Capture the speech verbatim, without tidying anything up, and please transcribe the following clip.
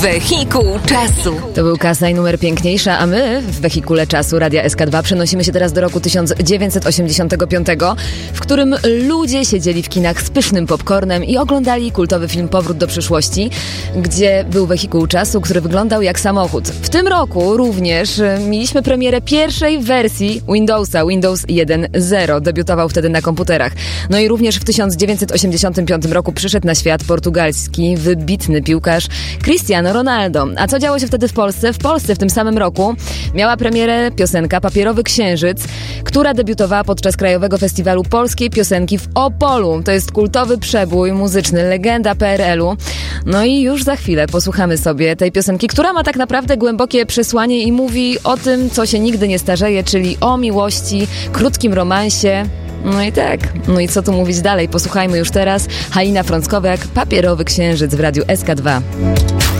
Wehikuł Czasu. To był Kasaj, numer piękniejsza, a my w Wehikule Czasu Radia S K dwa przenosimy się teraz do roku tysiąc dziewięćset osiemdziesiątego piątego, w którym ludzie siedzieli w kinach z pysznym popcornem i oglądali kultowy film Powrót do przyszłości, gdzie był Wehikuł Czasu, który wyglądał jak samochód. W tym roku również mieliśmy premierę pierwszej wersji Windowsa, Windows jeden zero. Debiutował wtedy na komputerach. No i również w tysiąc dziewięćset osiemdziesiątym piątym roku przyszedł na świat portugalski, wybitny piłkarz Cristiano Ronaldo. A co działo się wtedy w Polsce? W Polsce w tym samym roku miała premierę piosenka Papierowy Księżyc, która debiutowała podczas Krajowego Festiwalu Polskiej Piosenki w Opolu. To jest kultowy przebój muzyczny, legenda P R L-u. No i już za chwilę posłuchamy sobie tej piosenki, która ma tak naprawdę głębokie przesłanie i mówi o tym, co się nigdy nie starzeje, czyli o miłości, krótkim romansie. No i tak, no i co tu mówić dalej? Posłuchajmy już teraz. Halina Frąckowiak, Papierowy Księżyc w Radiu S K dwa.